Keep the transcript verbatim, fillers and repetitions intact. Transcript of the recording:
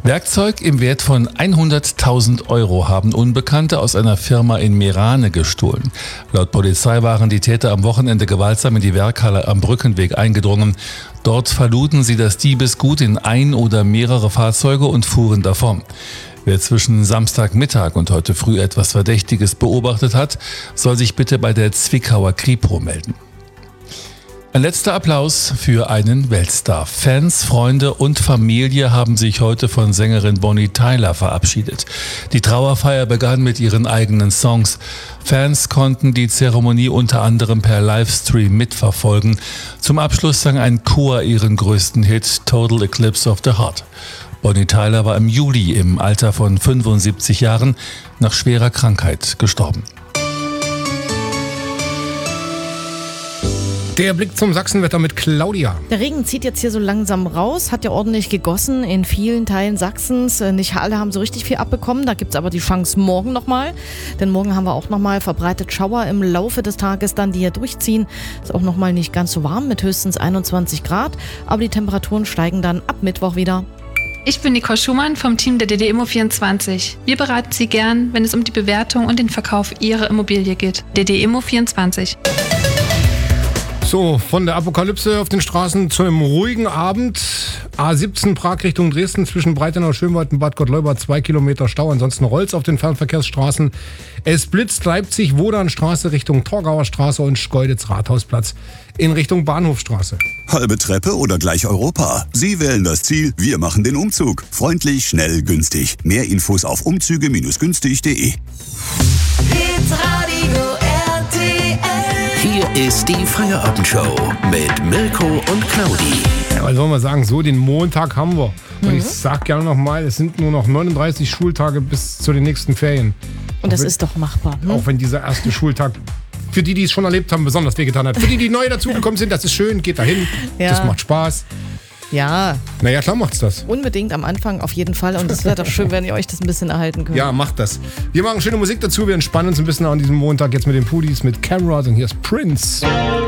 Werkzeug im Wert von hunderttausend Euro haben Unbekannte aus einer Firma in Meerane gestohlen. Laut Polizei waren die Täter am Wochenende gewaltsam in die Werkhalle am Brückenweg eingedrungen. Dort verluden sie das Diebesgut in ein oder mehrere Fahrzeuge und fuhren davon. Wer zwischen Samstagmittag und heute früh etwas Verdächtiges beobachtet hat, soll sich bitte bei der Zwickauer Kripo melden. Ein letzter Applaus für einen Weltstar. Fans, Freunde und Familie haben sich heute von Sängerin Bonnie Tyler verabschiedet. Die Trauerfeier begann mit ihren eigenen Songs. Fans konnten die Zeremonie unter anderem per Livestream mitverfolgen. Zum Abschluss sang ein Chor ihren größten Hit Total Eclipse of the Heart. Bonnie Tyler war im Juli im Alter von fünfundsiebzig Jahren nach schwerer Krankheit gestorben. Der Blick zum Sachsenwetter mit Claudia. Der Regen zieht jetzt hier so langsam raus, hat ja ordentlich gegossen in vielen Teilen Sachsens. Nicht alle haben so richtig viel abbekommen, da gibt es aber die Chance morgen nochmal. Denn morgen haben wir auch nochmal verbreitet Schauer im Laufe des Tages dann, die hier durchziehen. Ist auch nochmal nicht ganz so warm mit höchstens einundzwanzig Grad, aber die Temperaturen steigen dann ab Mittwoch wieder. Ich bin Nicole Schumann vom Team der D D Immo vierundzwanzig. Wir beraten Sie gern, wenn es um die Bewertung und den Verkauf Ihrer Immobilie geht. D D Immo vierundzwanzig. So, von der Apokalypse auf den Straßen zu einem ruhigen Abend. A siebzehn Prag Richtung Dresden zwischen Breitenau, Schönwald und Bad Gottleuba, zwei Kilometer Stau. Ansonsten rollt's auf den Fernverkehrsstraßen. Es blitzt Leipzig, Wodanstraße Richtung Torgauer Straße und Schkeuditz Rathausplatz in Richtung Bahnhofstraße. Halbe Treppe oder gleich Europa? Sie wählen das Ziel, wir machen den Umzug. Freundlich, schnell, günstig. Mehr Infos auf umzüge günstig punkt de. Hier ist die Feierabendshow mit Mirko und Claudi. Ja, was soll man sagen, so den Montag haben wir. Und mhm. ich sag gerne nochmal, es sind nur noch neununddreißig Schultage bis zu den nächsten Ferien. Und das wenn, ist doch machbar. Hm? Auch wenn dieser erste Schultag für die, die es schon erlebt haben, besonders wehgetan hat. Für die, die neu dazugekommen sind, das ist schön, geht dahin, ja. Das macht Spaß. Ja. Naja, klar macht's das. Unbedingt am Anfang auf jeden Fall. Und es wäre doch schön, wenn ihr euch das ein bisschen erhalten könnt. Ja, macht das. Wir machen schöne Musik dazu. Wir entspannen uns ein bisschen an diesem Montag jetzt mit den Pudis, mit Camera. Und hier ist Prince.